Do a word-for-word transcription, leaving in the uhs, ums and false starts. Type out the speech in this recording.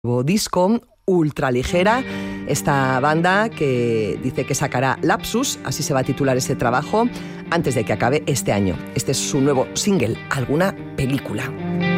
nuevo disco, Ultraligera, esta banda que dice que sacará Lapsus, así se va a titular este trabajo, antes de que acabe este año. Este es su nuevo single, Alguna Película.